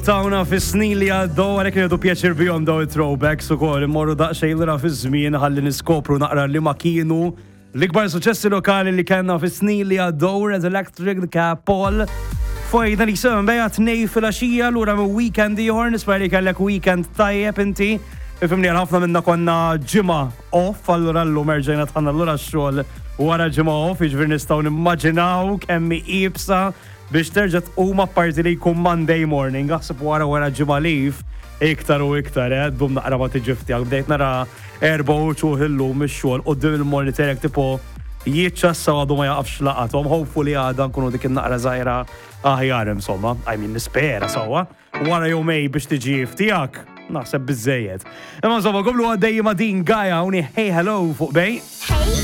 Tawna fis-snin li għaddew għalhekk nieħdu pjaċir bihom daw it-throwbacks ukoll immorru daqsxejn lura fiż-żmien ħalli niskopru naqra li ma kienu l-ikbar suċċessi lokali li kellna fis-snin li għaddew Red Electric Paul. Fojna li semmen bejja tnej fil-għaxija lura minn weekend ieħor nispera li kellek weekend tajjeb inti. Ifimni ħafna minna konna ġimgħa off, allura llum erġajna tħanna allura x-xogħol wara ġimgħa off, jiġifieri nistgħu nimmaġinaw kemm qiebsa biex terġa' tqum apparti li jkun Monday morning, aħseb wara ġimgħa leave iktar u iktar, dum naqra ma tiġiftijak. Bdejt nara 4 illum ix-xogħol qudiem il-monitor jekk tipo jiċċassa għadu ma jaqafx laqathom, hopefully għadha nkunu dik in-naqra żgħira aħjar insomma, nispera sewwa. Wara jumej biex tiġi ftijak, naħseb biżejjed. Imma insomma, komplu għaddejja ma' din Gaia hawnhi Hey Hello fuq bej.